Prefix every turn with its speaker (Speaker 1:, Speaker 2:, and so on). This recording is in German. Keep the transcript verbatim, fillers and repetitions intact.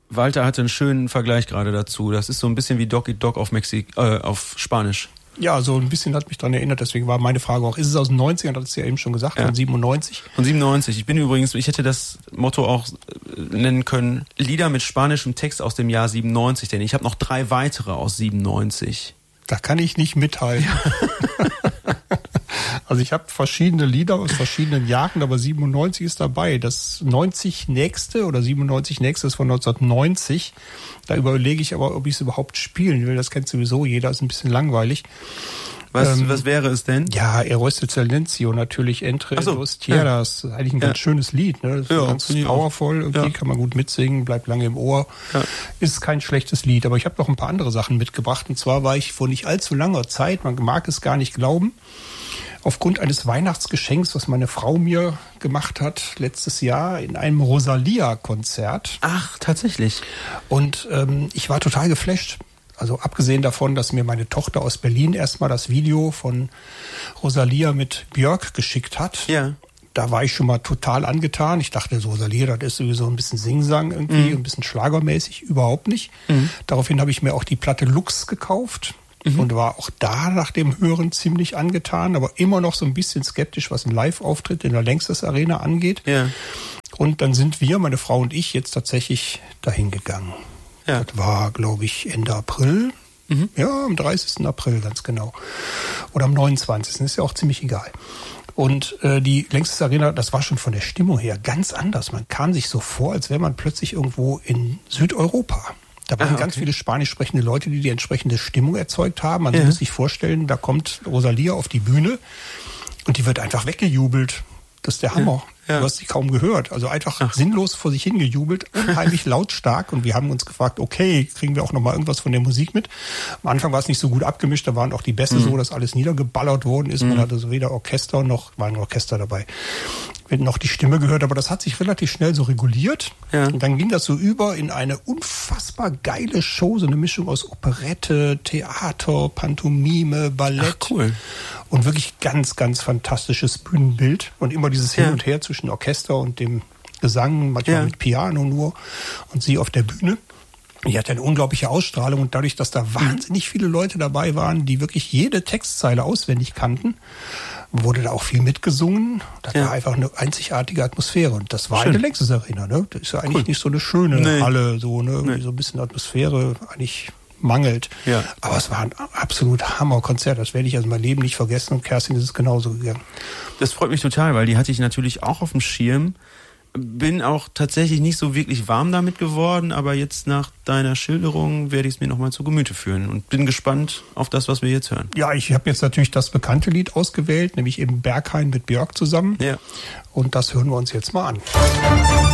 Speaker 1: Walter hatte einen schönen Vergleich gerade dazu. Das ist so ein bisschen wie Dog Eat Dog auf, Mexik- äh, auf Spanisch.
Speaker 2: Ja, so ein bisschen hat mich daran erinnert, deswegen war meine Frage auch, ist es aus den neunzigern, das hast du ja eben schon gesagt,
Speaker 1: ja.
Speaker 2: von siebenundneunzig?
Speaker 1: Von siebenundneunzig. Ich bin übrigens, ich hätte das Motto auch nennen können, Lieder mit spanischem Text aus dem Jahr siebenundneunzig, denn ich habe noch drei weitere aus siebenundneunzig.
Speaker 2: Da kann ich nicht mithalten. Ja. Also ich habe verschiedene Lieder aus verschiedenen Jahren, aber siebenundneunzig ist dabei. Das neunzig nächste oder siebenundneunzig nächste ist von neunzehnhundertneunzig. Da überlege ich aber, ob ich es überhaupt spielen will. Das kennt sowieso jeder, ist ein bisschen langweilig.
Speaker 1: Was,
Speaker 2: ähm,
Speaker 1: was wäre es denn?
Speaker 2: Ja, Héroes del Silencio natürlich, Entre
Speaker 1: so,
Speaker 2: dos Tierras. Ja. Eigentlich ein ganz ja. schönes Lied. Ne? Das ist
Speaker 1: ja,
Speaker 2: ganz powerful, irgendwie ja. kann man gut mitsingen, bleibt lange im Ohr. Ja. Ist kein schlechtes Lied, aber ich habe noch ein paar andere Sachen mitgebracht. Und zwar war ich vor nicht allzu langer Zeit, man mag es gar nicht glauben, aufgrund eines Weihnachtsgeschenks, was meine Frau mir gemacht hat letztes Jahr in einem Rosalia-Konzert.
Speaker 1: Ach, tatsächlich.
Speaker 2: Und ähm, ich war total geflasht. Also abgesehen davon, dass mir meine Tochter aus Berlin erstmal das Video von Rosalia mit Björk geschickt hat.
Speaker 1: Ja.
Speaker 2: Da war ich schon mal total angetan. Ich dachte, Rosalia, das ist sowieso ein bisschen Singsang irgendwie, mhm. ein bisschen schlagermäßig. Überhaupt nicht. Mhm. Daraufhin habe ich mir auch die Platte Lux gekauft. Mhm. Und war auch da nach dem Hören ziemlich angetan, aber immer noch so ein bisschen skeptisch, was ein Live-Auftritt in der Längstes Arena angeht.
Speaker 1: Ja.
Speaker 2: Und dann sind wir, meine Frau und ich, jetzt tatsächlich dahin gegangen. Ja. Das war, glaube ich, Ende April. Mhm. Ja, am dreißigsten April ganz genau. Oder am neunundzwanzigsten Ist ja auch ziemlich egal. Und äh, die Längstes Arena, das war schon von der Stimmung her ganz anders. Man kam sich so vor, als wäre man plötzlich irgendwo in Südeuropa. Da waren ah, okay. ganz viele spanisch sprechende Leute, die die entsprechende Stimmung erzeugt haben. Man ja. muss sich vorstellen, da kommt Rosalia auf die Bühne und die wird einfach weggejubelt. Das ist der Hammer. Ja. Ja. Du hast sie kaum gehört. Also einfach Ach. sinnlos vor sich hingejubelt, unheimlich lautstark. Und wir haben uns gefragt, okay, kriegen wir auch noch mal irgendwas von der Musik mit? Am Anfang war es nicht so gut abgemischt. Da waren auch die Bässe mhm. so, dass alles niedergeballert worden ist. Mhm. Man hatte so weder Orchester noch, war ein Orchester dabei. Wir hatten noch die Stimme gehört, aber das hat sich relativ schnell so reguliert. Ja. Und dann ging das so über in eine unfassbar geile Show, so eine Mischung aus Operette, Theater, Pantomime, Ballett.
Speaker 1: Ach, cool.
Speaker 2: Und wirklich ganz, ganz fantastisches Bühnenbild. Und immer dieses Hin
Speaker 1: ja.
Speaker 2: und Her zwischen Orchester und dem Gesang, manchmal ja. mit Piano nur. Und sie auf der Bühne. Die hatte eine unglaubliche Ausstrahlung. Und dadurch, dass da wahnsinnig viele Leute dabei waren, die wirklich jede Textzeile auswendig kannten, wurde da auch viel mitgesungen. Das ja. war einfach eine einzigartige Atmosphäre. Und das war Schön. eine Längstes Arena. Ne? Das ist ja eigentlich cool. nicht so eine schöne nee. Halle. So, ne? Irgendwie nee. so ein bisschen Atmosphäre eigentlich mangelt. Ja. Aber es war ein absolut Hammerkonzert. Das werde ich also mein Leben nicht vergessen. Und Kerstin ist es genauso gegangen.
Speaker 1: Das freut mich total, weil die hatte ich natürlich auch auf dem Schirm. Bin auch tatsächlich nicht so wirklich warm damit geworden, aber jetzt nach deiner Schilderung werde ich es mir nochmal zu Gemüte führen und bin gespannt auf das, was wir jetzt hören.
Speaker 2: Ja, ich habe jetzt natürlich das bekannte Lied ausgewählt, nämlich eben Berghain mit Björk zusammen.
Speaker 1: Ja.
Speaker 2: Und das hören wir uns jetzt mal an.